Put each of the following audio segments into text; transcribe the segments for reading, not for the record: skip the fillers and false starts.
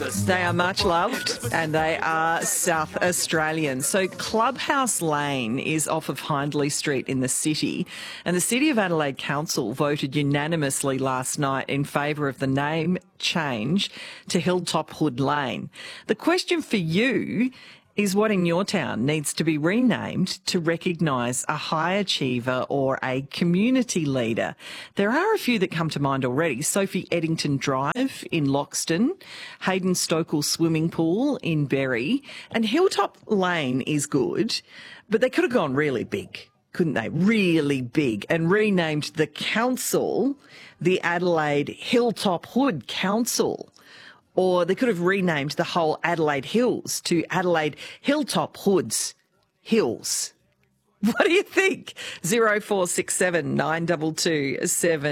They are much loved and they are South Australian. So Clubhouse Lane is off of Hindley Street in the city, and the City of Adelaide Council voted unanimously last night in favour of the name change to Hilltop Hood Lane. The question for you is what in your town needs to be renamed to recognise a high achiever or a community leader? There are a few that come to mind already. Sophie Eddington Drive in Loxton, Hayden Stokell Swimming Pool in Berry, and Hilltop Lane is good, but they could have gone really big, couldn't they? Really big, and renamed the council the Adelaide Hilltop Hood Council. Or they could have renamed the whole Adelaide Hills to Adelaide Hilltop Hoods Hills. What do you think? 0467 922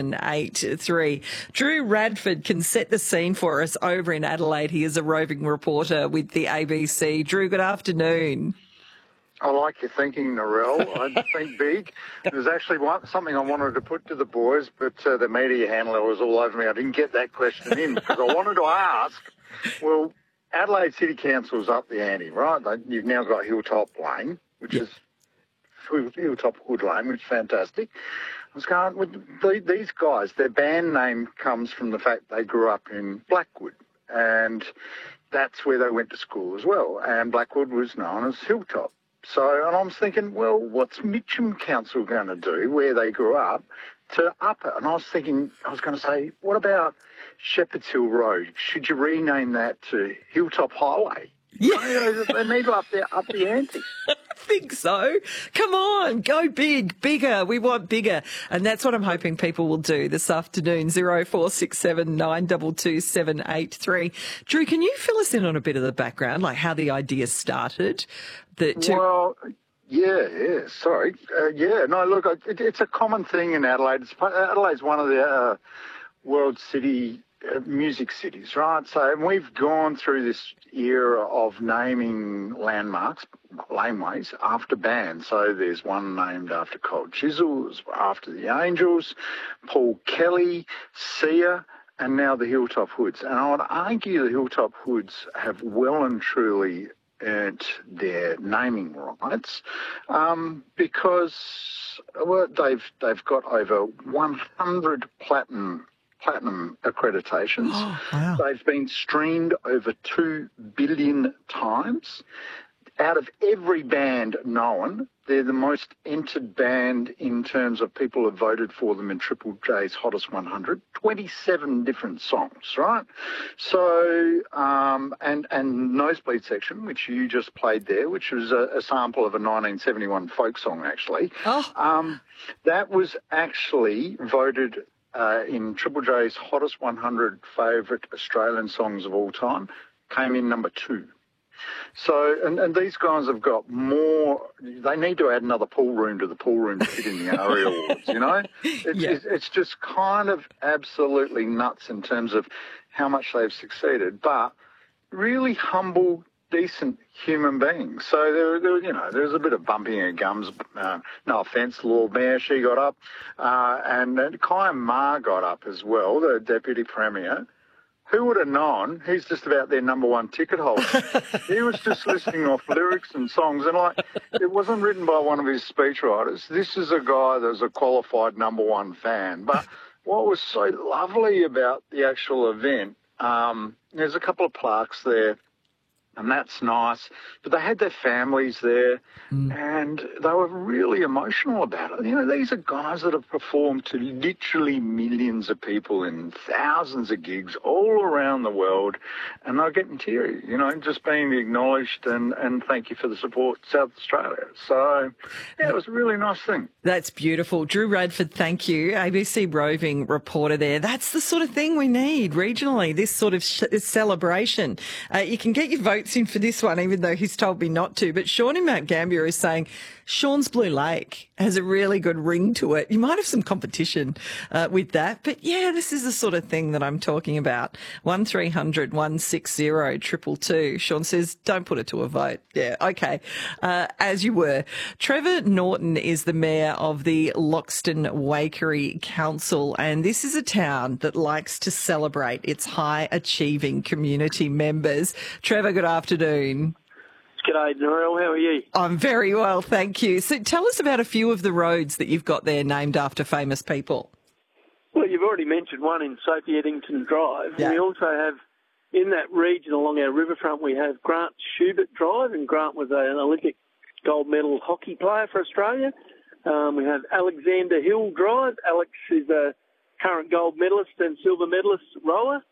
783. Drew Radford can set the scene for us over in Adelaide. He is a roving reporter with the ABC. Drew, good afternoon. I like your thinking, Narelle. I think big. There's actually something I wanted to put to the boys, but the media handler was all over me. I didn't get that question in because I wanted to ask, well, Adelaide City Council's up the ante, right? You've now got Hilltop Lane, which is Hilltop Hood Lane, which is fantastic. I was going, with these guys, their band name comes from the fact they grew up in Blackwood, and that's where they went to school as well, and Blackwood was known as Hilltop. So, and I was thinking, well, what's Mitcham Council going to do where they grew up to up it? And I was thinking, I was going to say, what about Shepherd's Hill Road? Should you rename that to Hilltop Highway? Yeah. They need to up the ante. I think so. Come on, go big, bigger. We want bigger. And that's what I'm hoping people will do this afternoon. 0467 922 783. Drew, can you fill us in on a bit of the background, like how the idea started? Well, yeah, sorry. No, look, it's a common thing in Adelaide. Adelaide's one of the world city music cities, right? So we've gone through this era of naming landmarks, laneways, after bands. So there's one named after Cold Chisels, after the Angels, Paul Kelly, Sia, and now the Hilltop Hoods. And I would argue the Hilltop Hoods have well and truly earned their naming rights because they've got over 100 platinum accreditations. Oh, wow. They've been streamed over 2 billion times. Out of every band known, they're the most entered band in terms of people who have voted for them in Triple J's Hottest 100. 27 different songs, right? So, and Nosebleed Section, which you just played there, which was a sample of a 1971 folk song, actually. Oh. That was actually voted in Triple J's Hottest 100 favourite Australian songs of all time, came in number 2. So, and these guys have got more, they need to add another pool room to the pool room to fit in the ARIA Awards, you know? It's just kind of absolutely nuts in terms of how much they've succeeded, but really humble, decent human beings. So there was a bit of bumping of gums. No offence, Lord Mayor, she got up, and Kyan Ma got up as well, the Deputy Premier. Who would have known? He's just about their number one ticket holder. He was just listing off lyrics and songs, and it wasn't written by one of his speechwriters. This is a guy that was a qualified number one fan. But what was so lovely about the actual event, there's a couple of plaques there, and that's nice. But they had their families there, and they were really emotional about it. You know, these are guys that have performed to literally millions of people in thousands of gigs all around the world, and they're getting teary, you know, just being acknowledged and thank you for the support, South Australia. So, yeah, it was a really nice thing. That's beautiful. Drew Radford, thank you. ABC roving reporter there. That's the sort of thing we need regionally, this sort of celebration. You can get your votes text in for this one, even though he's told me not to. But Sean in Mount Gambier is saying Sean's Blue Lake has a really good ring to it. You might have some competition with that. But yeah, this is the sort of thing that I'm talking about. 1300 160 222. Sean says, don't put it to a vote. Yeah, okay. As you were. Trevor Norton is the mayor of the Loxton Waikerie Council, and this is a town that likes to celebrate its high-achieving community members. Trevor, good afternoon. G'day, Narelle. How are you? I'm very well, thank you. So tell us about a few of the roads that you've got there named after famous people. Well, you've already mentioned one in Sophie Eddington Drive. Yeah. We also have, in that region along our riverfront, we have Grant Schubert Drive, and Grant was an Olympic gold medal hockey player for Australia. We have Alexander Hill Drive. Alex is a current gold medalist and silver medalist rower.